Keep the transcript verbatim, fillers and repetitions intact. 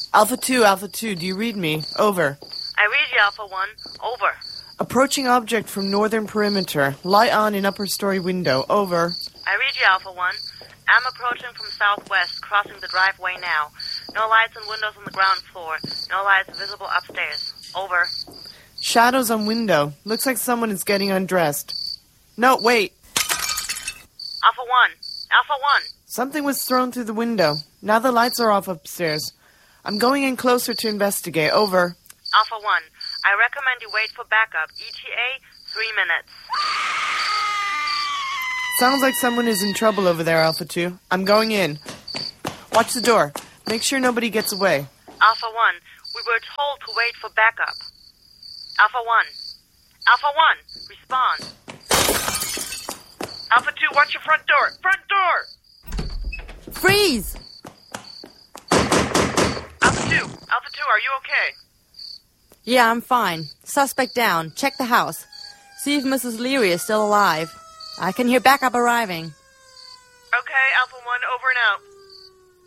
Alpha two, Alpha two, do you read me? Over. I read you, Alpha one. Over. Approaching object from northern perimeter. Light on in upper story window. Over. I read you, Alpha one. I'm approaching from southwest, crossing the driveway now. No lights and windows on the ground floor. No lights visible upstairs. Over. Shadows on window. Looks like someone is getting undressed. No, wait. Alpha one. Alpha one. Something was thrown through the window. Now the lights are off upstairs. I'm going in closer to investigate. Over. Alpha one. I recommend you wait for backup. E T A, three minutes. Sounds like someone is in trouble over there, Alpha two. I'm going in. Watch the door. Make sure nobody gets away. Alpha one. We were told to wait for backup. Alpha one. Alpha one. Respond. Alpha two, watch your front door. Front door! Freeze! Alpha two. Alpha two, are you okay? Yeah, I'm fine. Suspect down. Check the house. See if Missus Leary is still alive. I can hear backup arriving. Okay, Alpha one, over and out.